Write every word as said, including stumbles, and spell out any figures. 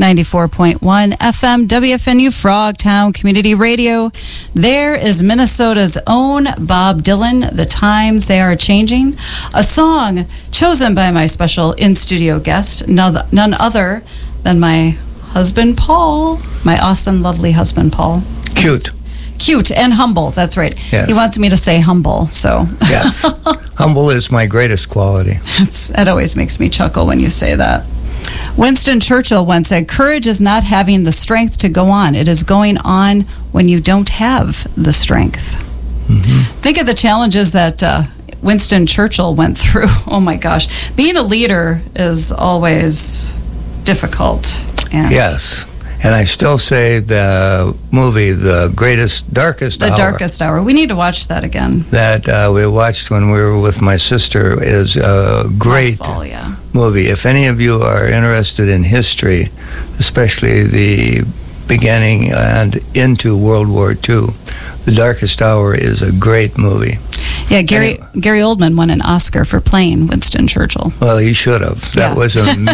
ninety-four point one F M, W F N U Frogtown Community Radio. There is Minnesota's own Bob Dylan. The times they are changing. A song chosen by my special in-studio guest, none none other than my husband, Paul. My awesome, lovely husband, Paul. Cute. Cute and humble, that's right. Yes. He wants me to say humble, so. Yes. Humble is my greatest quality. It's, it always makes me chuckle when you say that. Winston Churchill once said, courage is not having the strength to go on. It is going on when you don't have the strength. Mm-hmm. Think of the challenges that uh, Winston Churchill went through. Oh, my gosh. Being a leader is always difficult. And Yes. And I still say the movie, The Greatest, Darkest The Hour, Darkest Hour. We need to watch that again. that uh, we watched when we were with my sister, is a great Last fall, yeah. movie. If any of you are interested in history, especially the beginning and into World War Two, The Darkest Hour is a great movie. Yeah, Gary Gary Oldman won an Oscar for playing Winston Churchill. Well, he should have. That Yeah. was a